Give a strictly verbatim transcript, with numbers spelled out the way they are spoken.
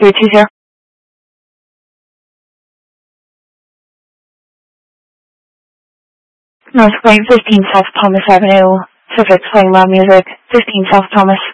three two zero. North Point, fifteen South Thomas Avenue. Subject playing loud music. fifteen South Thomas.